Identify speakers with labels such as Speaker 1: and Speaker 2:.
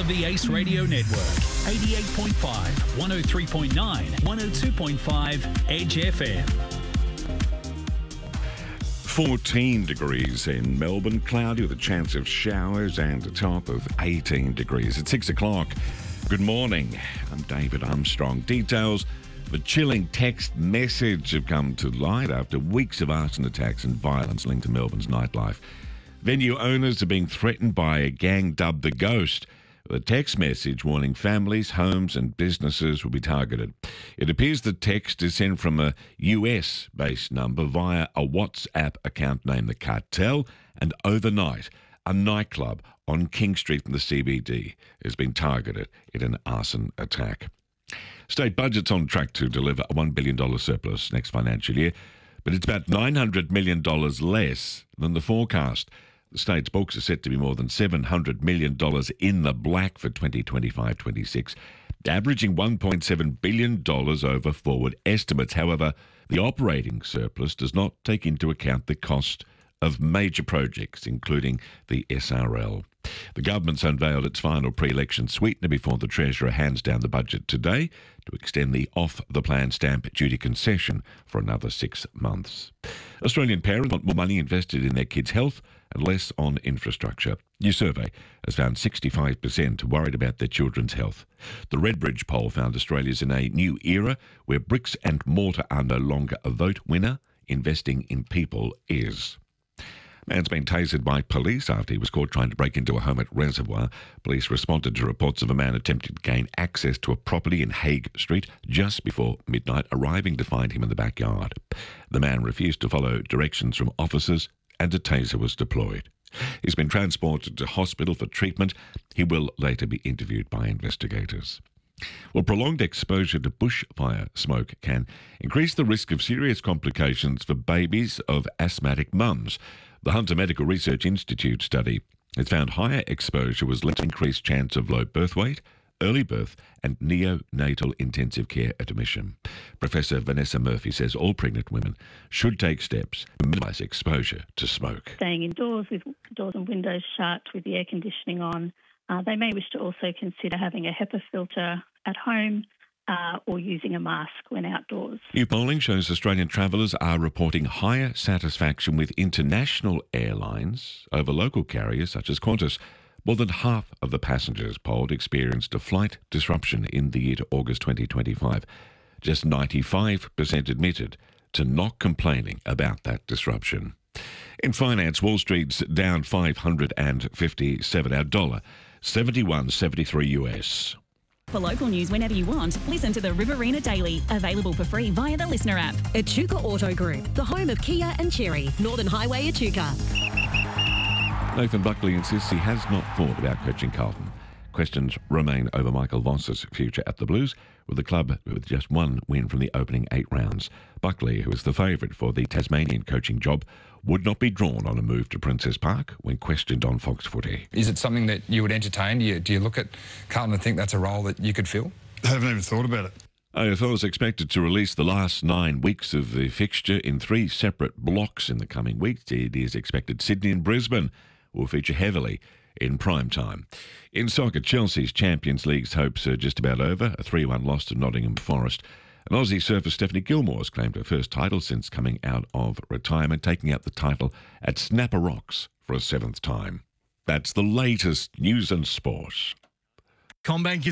Speaker 1: of the Ace Radio Network. 88.5, 103.9, 102.5 Edge FM.
Speaker 2: 14 degrees in Melbourne, cloudy with a chance of showers and a top of 18 degrees. At 6 o'clock, good morning. I'm David Armstrong. Details of a chilling text message have come to light after weeks of arson attacks and violence linked to Melbourne's nightlife. Venue owners are being threatened by a gang dubbed The Ghost. The text message warning families, homes and businesses will be targeted. It appears the text is sent from a US-based number via a WhatsApp account named The Cartel, and overnight, a nightclub on King Street in the CBD has been targeted in an arson attack. State budget's on track to deliver a $1 billion surplus next financial year, but it's about $900 million less than the forecast. The state's books are set to be more than $700 million in the black for 2025-26, averaging $1.7 billion over forward estimates. However, the operating surplus does not take into account the cost of major projects, including the SRL. The government's unveiled its final pre-election sweetener before the Treasurer hands down the budget today to extend the off-the-plan stamp duty concession for another 6 months. Australian parents want more money invested in their kids' health and less on infrastructure. New survey has found 65% worried about their children's health. The Redbridge poll found Australia's in a new era where bricks and mortar are no longer a vote winner. Investing in people is. Man's been tasered by police after he was caught trying to break into a home at Reservoir. Police responded to reports of a man attempting to gain access to a property in Hague Street just before midnight, arriving to find him in the backyard. The man refused to follow directions from officers and a taser was deployed. He's been transported to hospital for treatment. He will later be interviewed by investigators. Well, prolonged exposure to bushfire smoke can increase the risk of serious complications for babies of asthmatic mums. The Hunter Medical Research Institute study has found higher exposure was linked to increased chance of low birth weight, early birth and neonatal intensive care admission. Professor Vanessa Murphy says all pregnant women should take steps to minimise exposure to smoke.
Speaker 3: Staying indoors with doors and windows shut, with the air conditioning on. They may wish to also consider having a HEPA filter at home or using a mask when outdoors. New
Speaker 2: polling shows Australian travellers are reporting higher satisfaction with international airlines over local carriers such as Qantas. More than half of the passengers polled experienced a flight disruption in the year to August 2025. Just 95% admitted to not complaining about that disruption. In finance, Wall Street's down 557. Our dollar, 71.73 US.
Speaker 4: For local news whenever you want, listen to the Riverina Daily, available for free via the Listener app.
Speaker 5: Echuca Auto Group, the home of Kia and Cherry, Northern Highway, Echuca.
Speaker 2: Nathan Buckley insists he has not thought about coaching Carlton. Questions remain over Michael Voss's future at the Blues, with the club with just one win from the opening 8 rounds. Buckley, who is the favourite for the Tasmanian coaching job, would not be drawn on a move to Princess Park when questioned on Fox Footy.
Speaker 6: Is it something that you would entertain? Do you look at Carlton and think that's a role that you could fill?
Speaker 7: I haven't even thought about it.
Speaker 2: AFL is expected to release the last 9 weeks of the fixture in 3 separate blocks in the coming weeks. It is expected Sydney and Brisbane will feature heavily in prime time. In soccer, Chelsea's Champions League's hopes are just about over. A 3-1 loss to Nottingham Forest. An Aussie surfer, Stephanie Gilmore, has claimed her first title since coming out of retirement, taking out the title at Snapper Rocks for a 7th time. That's the latest news and sport.
Speaker 1: CommBank is